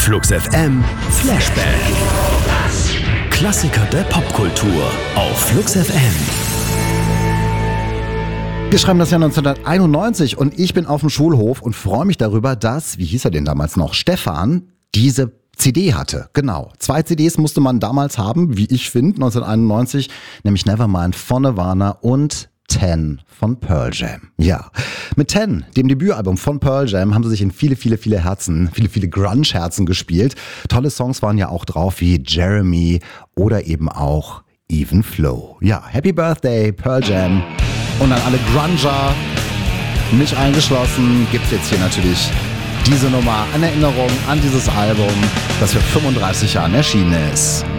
Flux FM Flashback. Klassiker der Popkultur auf Flux FM. Wir schreiben das Jahr 1991 und ich bin auf dem Schulhof und freue mich darüber, dass, wie hieß er denn damals noch, Stefan, diese CD hatte. Genau. 2 CDs musste man damals haben, wie ich finde, 1991, nämlich Nevermind von Nirvana und 10 von Pearl Jam. Ja, mit 10, dem Debütalbum von Pearl Jam, haben sie sich in viele Herzen, viele Grunge-Herzen gespielt. Tolle Songs waren ja auch drauf, wie Jeremy oder eben auch Even Flow. Ja, Happy Birthday, Pearl Jam. Und an alle Grunger, mich eingeschlossen, gibt's jetzt hier natürlich diese Nummer in Erinnerung an dieses Album, das für 35 Jahren erschienen ist.